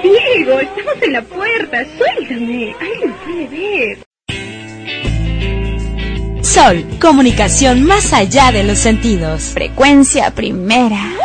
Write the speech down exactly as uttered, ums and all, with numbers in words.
Diego, estamos en la puerta. Suéltame. Alguien puede ver. Sol, comunicación más allá de los sentidos. Frecuencia primera.